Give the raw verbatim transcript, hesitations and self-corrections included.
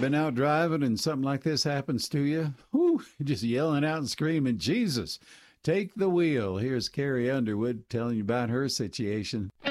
been out driving and something like this happens to you? Whew, just yelling out and screaming, Jesus, take the wheel. Here's Carrie Underwood telling you about her situation.